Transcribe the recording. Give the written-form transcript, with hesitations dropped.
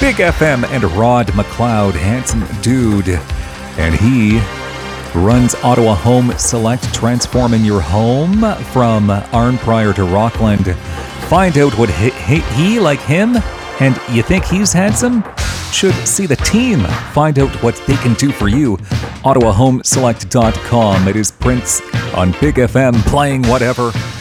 Big FM and Rod McLeod, handsome dude. And he runs Ottawa Home Select, transforming your home from Arnprior to Rockland. Find out what he like him, and you think he's handsome? Should see the team. Find out what they can do for you. OttawaHomeSelect.com. It is Prince on Big FM playing whatever.